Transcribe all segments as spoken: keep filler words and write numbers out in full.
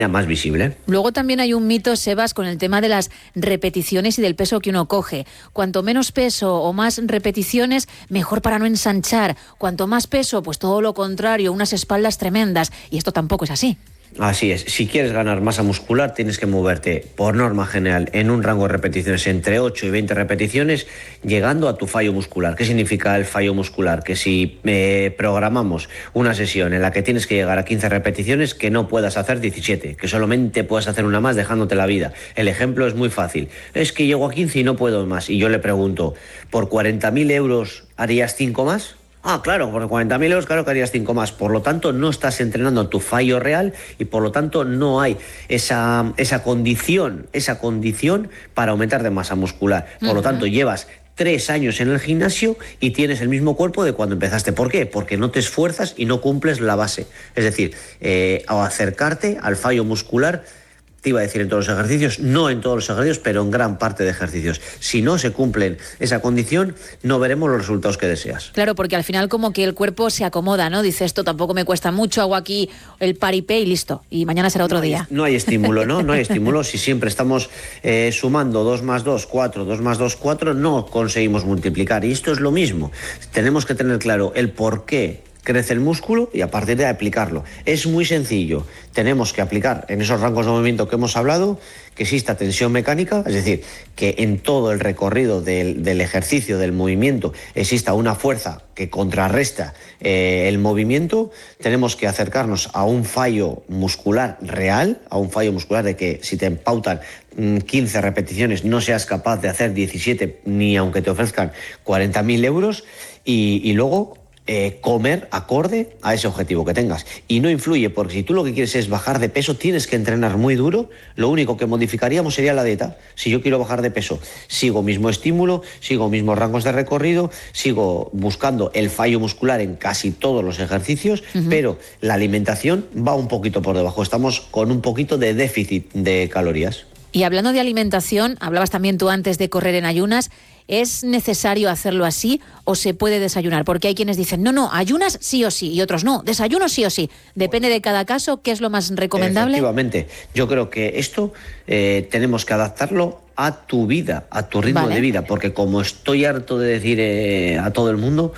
más visible. Luego también hay un mito, Sebas, con el tema de las repeticiones y del peso que uno coge. Cuanto menos peso o más repeticiones, mejor para no ensanchar. Cuanto más peso, pues todo lo contrario, unas espaldas tremendas. Y esto tampoco es así. Así es, si quieres ganar masa muscular tienes que moverte por norma general en un rango de repeticiones entre ocho y veinte repeticiones llegando a tu fallo muscular. ¿Qué significa el fallo muscular? Que si eh, programamos una sesión en la que tienes que llegar a quince repeticiones, que no puedas hacer diecisiete, que solamente puedas hacer una más dejándote la vida. El ejemplo es muy fácil, es que llego a quince y no puedo más, y yo le pregunto, ¿por cuarenta mil euros harías cinco más? Ah, claro, por cuarenta mil euros, claro que harías cinco más. Por lo tanto, no estás entrenando tu fallo real y por lo tanto no hay esa, esa condición, esa condición para aumentar de masa muscular. Por uh-huh. lo tanto, llevas tres años en el gimnasio y tienes el mismo cuerpo de cuando empezaste. ¿Por qué? Porque no te esfuerzas y no cumples la base. Es decir, eh, a acercarte al fallo muscular, te iba a decir en todos los ejercicios, no en todos los ejercicios, pero en gran parte de ejercicios. Si no se cumplen esa condición, no veremos los resultados que deseas. Claro, porque al final como que el cuerpo se acomoda, ¿no? Dice, esto tampoco me cuesta mucho, hago aquí el paripé y listo. Y mañana será otro no hay, día. No hay estímulo, ¿no? No hay estímulo. Si siempre estamos eh, sumando dos más dos, cuatro, dos más dos, cuatro, no conseguimos multiplicar. Y esto es lo mismo. Tenemos que tener claro el por qué crece el músculo y a partir de ahí aplicarlo. Es muy sencillo. Tenemos que aplicar en esos rangos de movimiento que hemos hablado que exista tensión mecánica, es decir, que en todo el recorrido del, del ejercicio, del movimiento, exista una fuerza que contrarresta eh, el movimiento. Tenemos que acercarnos a un fallo muscular real, a un fallo muscular de que si te pautan quince repeticiones no seas capaz de hacer diecisiete ni aunque te ofrezcan cuarenta mil euros y, y luego Eh, comer acorde a ese objetivo que tengas. Y no influye, porque si tú lo que quieres es bajar de peso, tienes que entrenar muy duro. Lo único que modificaríamos sería la dieta. Si yo quiero bajar de peso, sigo mismo estímulo, sigo mismos rangos de recorrido, sigo buscando el fallo muscular en casi todos los ejercicios, uh-huh. pero la alimentación va un poquito por debajo. Estamos con un poquito de déficit de calorías. Y hablando de alimentación, hablabas también tú antes de correr en ayunas. ¿Es necesario hacerlo así o se puede desayunar? Porque hay quienes dicen, no, no, ayunas sí o sí, y otros no, desayuno sí o sí. Depende de cada caso, ¿qué es lo más recomendable? Efectivamente, yo creo que esto eh, tenemos que adaptarlo a tu vida, a tu ritmo vale. de vida, porque como estoy harto de decir eh, a todo el mundo,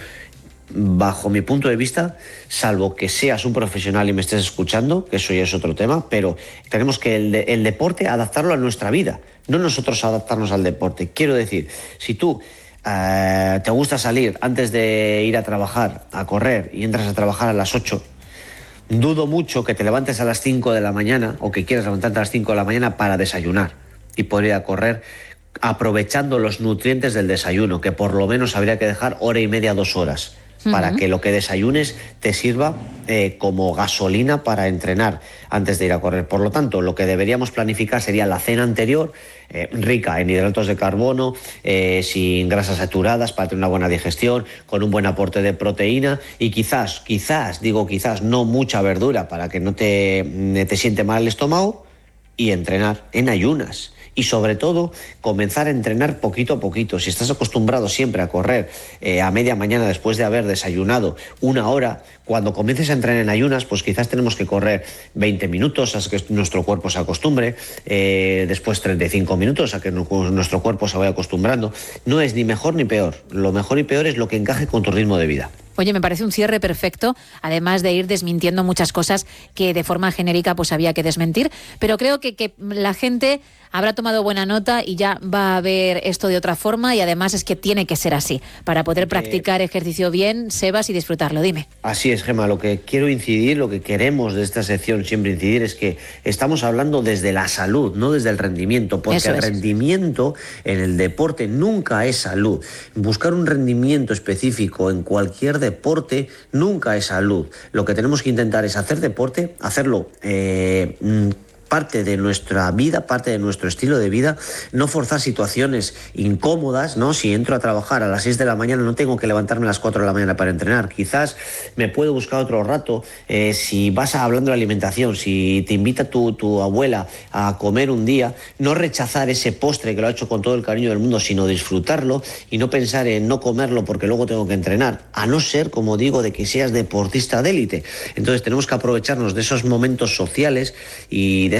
bajo mi punto de vista, salvo que seas un profesional y me estés escuchando, que eso ya es otro tema, pero tenemos que el, de, el deporte adaptarlo a nuestra vida, no nosotros adaptarnos al deporte. Quiero decir, si tú eh, te gusta salir antes de ir a trabajar, a correr, y entras a trabajar a las ocho, dudo mucho que te levantes a las cinco de la mañana o que quieras levantarte a las cinco de la mañana para desayunar y poder ir a correr aprovechando los nutrientes del desayuno, que por lo menos habría que dejar hora y media, dos horas. Para uh-huh. que lo que desayunes te sirva eh, como gasolina para entrenar antes de ir a correr. Por lo tanto, lo que deberíamos planificar sería la cena anterior, eh, rica en hidratos de carbono, eh, sin grasas saturadas para tener una buena digestión, con un buen aporte de proteína y quizás, quizás, digo quizás, no mucha verdura para que no te, te siente mal el estómago y entrenar en ayunas. Y sobre todo, comenzar a entrenar poquito a poquito. Si estás acostumbrado siempre a correr eh, a media mañana después de haber desayunado una hora, cuando comiences a entrenar en ayunas, pues quizás tenemos que correr veinte minutos hasta que nuestro cuerpo se acostumbre, eh, después treinta y cinco minutos a que nuestro cuerpo se vaya acostumbrando. No es ni mejor ni peor. Lo mejor y peor es lo que encaje con tu ritmo de vida. Oye, me parece un cierre perfecto, además de ir desmintiendo muchas cosas que de forma genérica pues había que desmentir, pero creo que, que la gente habrá tomado buena nota y ya va a ver esto de otra forma y además es que tiene que ser así, para poder practicar eh, ejercicio bien, Sebas, y disfrutarlo. Dime. Así es, Gemma, lo que quiero incidir, lo que queremos de esta sección siempre incidir es que estamos hablando desde la salud, no desde el rendimiento, porque Eso el es. rendimiento en el deporte nunca es salud. Buscar un rendimiento específico en cualquier deporte nunca es salud. Lo que tenemos que intentar es hacer deporte, hacerlo eh, parte de nuestra vida, parte de nuestro estilo de vida, no forzar situaciones incómodas, ¿no? Si entro a trabajar a las seis de la mañana no tengo que levantarme a las cuatro de la mañana para entrenar, quizás me puedo buscar otro rato. Eh, si vas a, hablando de alimentación, si te invita tu, tu abuela a comer un día, no rechazar ese postre que lo ha hecho con todo el cariño del mundo, sino disfrutarlo y no pensar en no comerlo porque luego tengo que entrenar, a no ser, como digo, de que seas deportista de élite. Entonces tenemos que aprovecharnos de esos momentos sociales y de